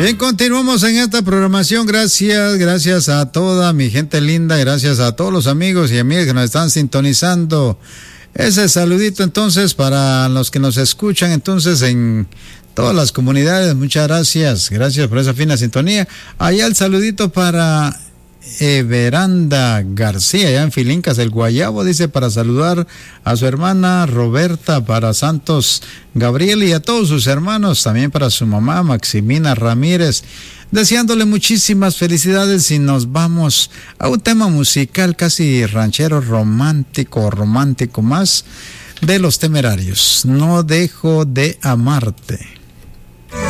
Bien, continuamos en esta programación. Gracias a toda mi gente linda, gracias a todos los amigos y amigas que nos están sintonizando. Ese saludito entonces para los que nos escuchan entonces en todas las comunidades. Muchas gracias por esa fina sintonía. Allá el saludito para Everanda García, allá en Filincas, el Guayabo, dice para saludar a su hermana Roberta, para Santos Gabriel y a todos sus hermanos, también para su mamá Maximina Ramírez, deseándole muchísimas felicidades. Y nos vamos a un tema musical casi ranchero, romántico más, de Los Temerarios, No dejo de amarte.